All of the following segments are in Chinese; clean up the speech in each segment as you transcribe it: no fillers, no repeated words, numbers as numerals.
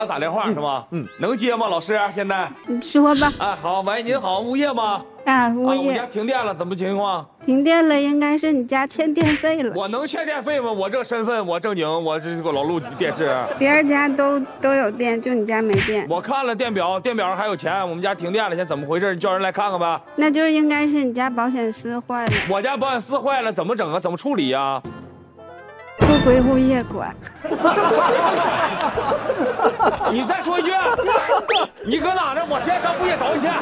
打电话是吗？能接吗，老师？现在？ 你说吧。 哎，好，喂，您好，物业吗？ 啊，物我业家停电了，怎么情况？ 停电了，应该是你家欠电费了。 我能欠电费吗？我这身份，我正经，我这是个老录电视。 别人家都有电，就你家没电。 我看了电表，电表上还有钱，我们家停电了，现在怎么回事？你叫人来看看吧。 那就应该是你家保险丝坏了。 我家保险丝坏了，怎么整啊？怎么处理呀？ 不归物业管。 你再说一句，你搁哪呢？我先上物业找你去。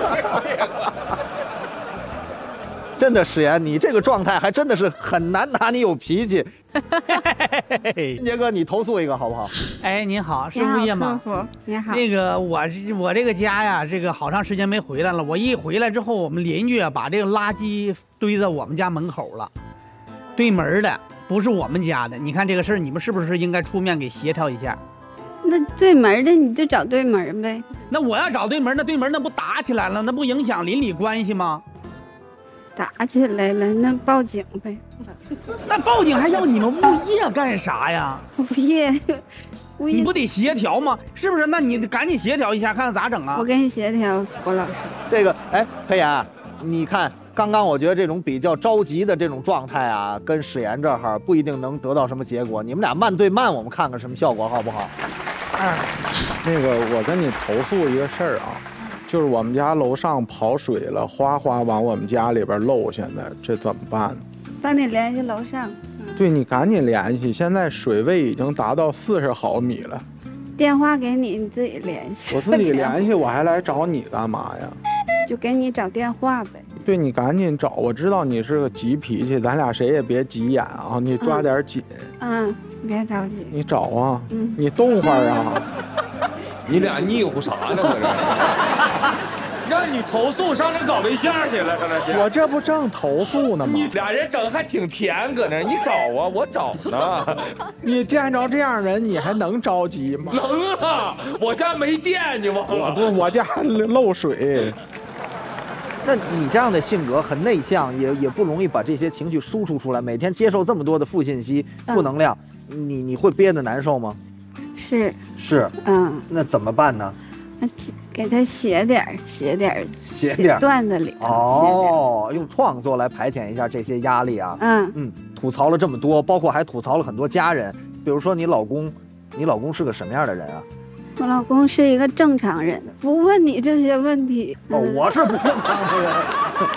真的，史岩，你这个状态还真的是很难拿你有脾气。杰哥，你投诉一个好不好？ 哎，您好，是物业吗？ 你好。 那个我这个家呀，这个好长时间没回来了。我一回来之后，我们邻居啊把这个垃圾堆在我们家门口了，对门的不是我们家的。你看这个事儿，你们是不是应该出面给协调一下？ 那对门的你就找对门呗。 那我要找对门，那对门那不打起来了，那不影响邻里关系吗？ 打起来了，那报警呗。 那报警还要你们物业干啥呀？ 物业， 你不得协调吗？是不是？那你赶紧协调一下，看看咋整啊？ 我给你协调，郭老师。 这个，哎，裴岩，你看刚刚我觉得这种比较着急的这种状态啊，跟史岩这儿不一定能得到什么结果。你们俩慢对慢，我们看看什么效果好不好？ 那个，我跟你投诉一个事儿啊。就是我们家楼上跑水了，哗哗往我们家里边漏，现在这怎么办呢？ 帮你联系楼上。 对，你赶紧联系，现在水位已经达到40毫米了。 电话给你，你自己联系。 我自己联系，我还来找你干嘛呀？ 就给你找电话呗。 对，你赶紧找，我知道你是个急脾气，咱俩谁也别急眼啊，你抓点紧。 别着急。 你找啊，你动会儿啊。 你俩腻乎啥呢？搁这，让你投诉上这找对象去了，搁这。 我这不正投诉呢吗？ 你俩人整还挺甜，搁那你找啊，我找呢。 你见着这样人，你还能着急吗？ 能啊，我家没电，你忘了？ 我家漏水。 那你这样的性格很内向，也不容易把这些情绪输出出来，每天接受这么多的负信息、负能量，你会憋得难受吗？ 是， 那怎么办呢？ 给他写点段子里。 用创作来排遣一下这些压力啊。吐槽了这么多，包括还吐槽了很多家人，比如说你老公是个什么样的人啊？ 我老公是一个正常人，不问你这些问题。 我是不正常的人。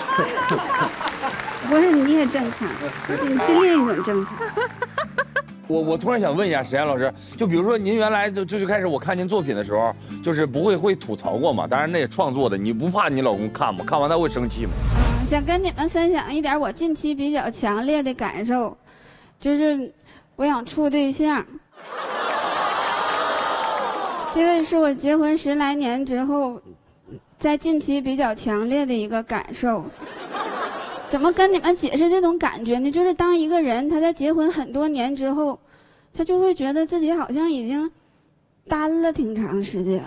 不是，你也正常，你是另一种正常。 我突然想问一下石岩老师，就比如说您原来就开始我看您作品的时候，就是会吐槽过嘛？当然那也创作的，你不怕你老公看吗？看完他会生气吗？ 想跟你们分享一点我近期比较强烈的感受，就是我想处对象。这个是我结婚10来年之后，在近期比较强烈的一个感受。怎么跟你们解释这种感觉呢？就是当一个人他在结婚很多年之后，他就会觉得自己好像已经单了挺长时间了。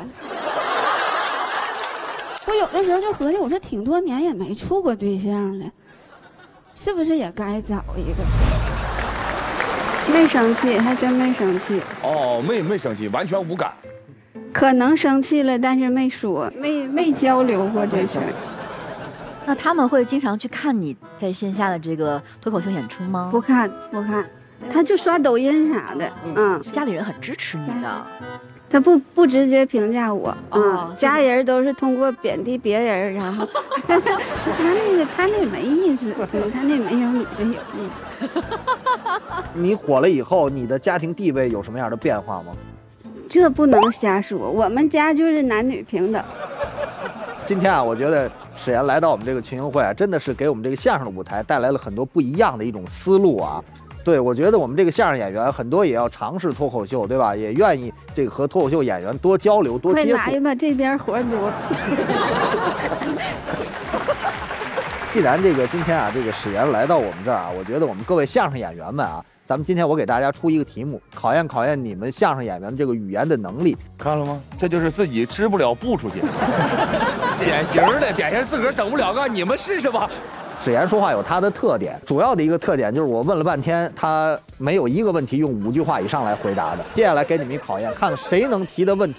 我有的时候就合计，我说挺多年也没处过对象了，是不是也该找一个？没生气，还真没生气。 没生气，完全无感。 可能生气了，但是没说，没交流过这事儿。 那他们会经常去看你在线下的这个脱口秀演出吗？ 不看，他就刷抖音啥的。 家里人很支持你的。 他不直接评价我，家人都是通过贬低别人，然后他那没意思，他那没有你这有意思。 你火了以后，你的家庭地位有什么样的变化吗？ 这不能瞎说，我们家就是男女平等。 今天啊，我觉得史岩来到我们这个群英会啊，真的是给我们这个相声的舞台带来了很多不一样的一种思路啊。对，我觉得我们这个相声演员很多也要尝试脱口秀，对吧？也愿意这个和脱口秀演员多交流、多接触。 快来吧，这边活多。 既然这个今天啊，这个史岩来到我们这儿啊，我觉得我们各位相声演员们啊，咱们今天我给大家出一个题目，考验你们相声演员这个语言的能力。 看了吗？这就是自己吃不了不出去。典型自个儿整不了，告诉你们试试吧。 史岩说话有他的特点，主要的一个特点就是我问了半天，他没有一个问题用5句话以上来回答的。接下来给你们一考验，看看谁能提的问题